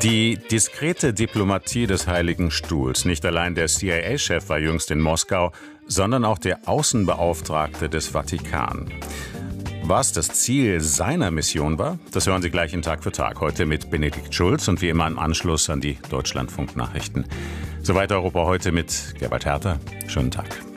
Die diskrete Diplomatie des Heiligen Stuhls. Nicht allein der CIA-Chef war jüngst in Moskau, sondern auch der Außenbeauftragte des Vatikan. Was das Ziel seiner Mission war, das hören Sie gleich in Tag für Tag. Heute mit Benedikt Schulz und wie immer im Anschluss an die Deutschlandfunk-Nachrichten. Soweit Europa heute mit Gerald Herter. Schönen Tag.